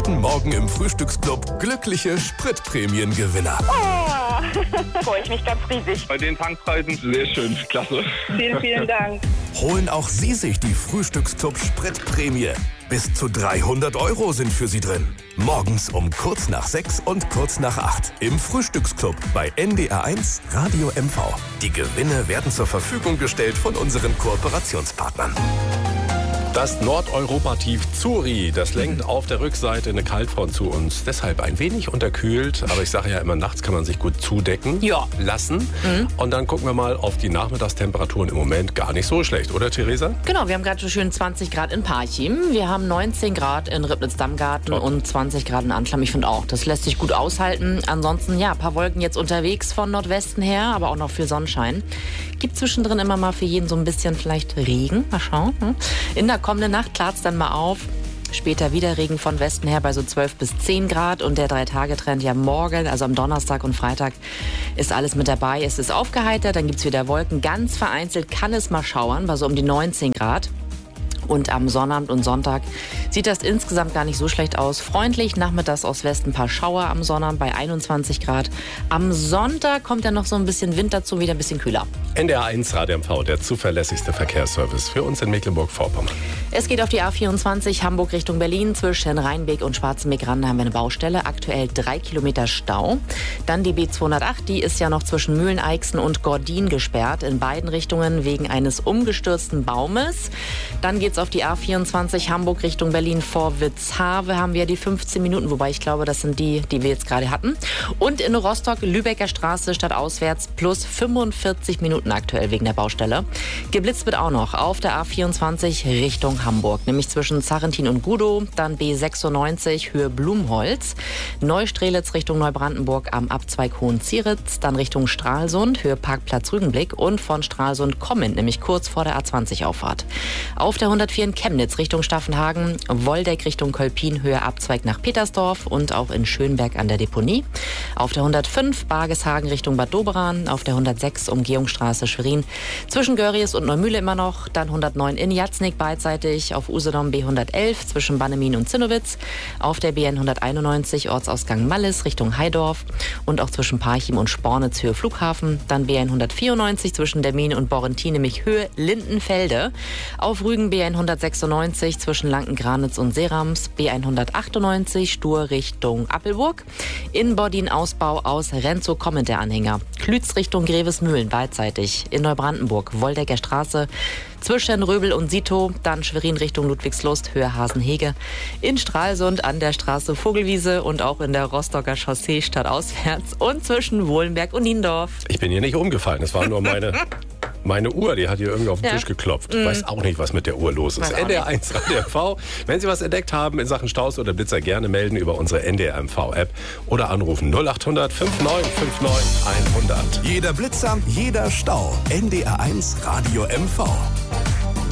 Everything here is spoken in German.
Jeden Morgen im Frühstücksclub glückliche Spritprämiengewinner. Oh, freue ich mich ganz riesig. Bei den Tankpreisen sehr schön, klasse. Vielen, vielen Dank. Holen auch Sie sich die Frühstücksclub Spritprämie. Bis zu 300 € sind für Sie drin. Morgens um kurz nach 6 und kurz nach 8 im Frühstücksclub bei NDR1 Radio MV. Die Gewinne werden zur Verfügung gestellt von unseren Kooperationspartnern. Das Nordeuropa-Tief Zuri, das lenkt auf der Rückseite eine Kaltfront zu uns. Deshalb ein wenig unterkühlt, aber ich sage ja immer, nachts kann man sich gut zudecken lassen. Und dann gucken wir mal auf die Nachmittagstemperaturen. Im Moment gar nicht so schlecht, oder Theresa? Genau, wir haben gerade so schön 20 Grad in Parchim. Wir haben 19 Grad in Ribnitz-Dammgarten und 20 Grad in Anschlamm. Ich finde auch, das lässt sich gut aushalten. Ansonsten, ja, ein paar Wolken jetzt unterwegs von Nordwesten her, aber auch noch viel Sonnenschein. Gibt zwischendrin immer mal für jeden so ein bisschen vielleicht Regen. Mal schauen. In der kommenden Nacht klart es dann mal auf. Später wieder Regen von Westen her bei so 12 bis 10 Grad. Und der 3-Tage-Trend ja morgen, also am Donnerstag und Freitag, ist alles mit dabei. Es ist aufgeheitert, dann gibt es wieder Wolken. Ganz vereinzelt kann es mal schauern, bei so um die 19 Grad. Und am Sonnabend und Sonntag sieht das insgesamt gar nicht so schlecht aus. Freundlich, nachmittags aus Westen ein paar Schauer am Sonnabend bei 21 Grad. Am Sonntag kommt ja noch so ein bisschen Wind dazu, wieder ein bisschen kühler. NDR1 Radio MV, der zuverlässigste Verkehrsservice für uns in Mecklenburg-Vorpommern. Es geht auf die A24 Hamburg Richtung Berlin. Zwischen Rheinbeek und Schwarzenbeck-Rande haben wir eine Baustelle. Aktuell 3 Kilometer Stau. Dann die B208, die ist ja noch zwischen Mühleneixen und Gordin gesperrt. In beiden Richtungen wegen eines umgestürzten Baumes. Dann geht's auf die A24 Hamburg Richtung Berlin vor Witzhave haben wir die 15 Minuten, wobei ich glaube, das sind die wir jetzt gerade hatten. Und in Rostock, Lübecker Straße stadtauswärts plus 45 Minuten aktuell wegen der Baustelle. Geblitzt wird auch noch auf der A24 Richtung Hamburg, nämlich zwischen Zarrentin und Gudow, dann B96 Höhe Blumholz, Neustrelitz Richtung Neubrandenburg am Abzweig Hohenzieritz, dann Richtung Stralsund, Höhe Parkplatz Rügenblick und von Stralsund kommend, nämlich kurz vor der A20-Auffahrt. Auf der 104 in Chemnitz Richtung Staffenhagen, Woldeck Richtung Kölpin, Höhe Abzweig nach Petersdorf und auch in Schönberg an der Deponie. Auf der 105 Bargeshagen Richtung Bad Doberan, auf der 106 Umgehungsstraße Schwerin, zwischen Görries und Neumühle immer noch, dann 109 in Jatznig beidseitig, auf Usedom B111 zwischen Bannemin und Zinnowitz, auf der BN 191 Ortsausgang Mallis Richtung Heidorf und auch zwischen Parchim und Spornitz Höhe Flughafen, dann BN 194 zwischen Dermin und Borrentin, nämlich Höhe Lindenfelde, auf Rügen BN 196 zwischen Lanken-Granitz und Serams, B198 Stur Richtung Appelburg, in Bordin Ausbau aus Renzow kommend der Anhänger, Klütz Richtung Grevesmühlen beidseitig, in Neubrandenburg Woldecker Straße, zwischen Röbel und Sito, dann Schwerin Richtung Ludwigslust, Höhe Hasenhege, in Stralsund an der Straße Vogelwiese und auch in der Rostocker Chaussee stadtauswärts und zwischen Wohlenberg und Niendorf. Ich bin hier nicht umgefallen, es war nur meine Uhr, die hat hier irgendwie auf den Tisch geklopft. Ich weiß auch nicht, was mit der Uhr los ist. NDR1 Radio MV. Wenn Sie was entdeckt haben in Sachen Staus oder Blitzer, gerne melden über unsere NDR MV-App oder anrufen 0800 5959 100. Jeder Blitzer, jeder Stau. NDR1 Radio MV.